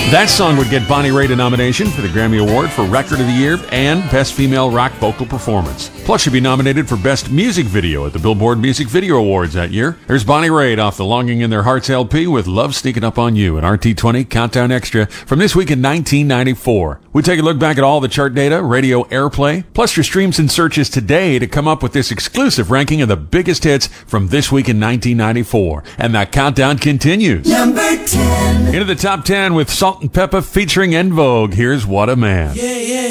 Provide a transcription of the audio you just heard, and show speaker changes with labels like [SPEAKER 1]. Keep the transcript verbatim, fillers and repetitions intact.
[SPEAKER 1] That song would get Bonnie Raitt a nomination for the Grammy Award for Record of the Year and Best Female Rock Vocal Performance. Plus, she'd be nominated for Best Music Video at the Billboard Music Video Awards that year. There's Bonnie Raitt off the Longing in Their Hearts L P with Love Sneaking Up on You, an R T twenty Countdown Extra from this week in nineteen ninety-four. We take a look back at all the chart data, radio airplay, plus your streams and searches today to come up with this exclusive ranking of the biggest hits from this week in nineteen ninety-four. And that countdown continues.
[SPEAKER 2] Number ten.
[SPEAKER 1] Into the top ten with Salt and Peppa featuring En Vogue. Here's What a Man.
[SPEAKER 2] Yeah, yeah.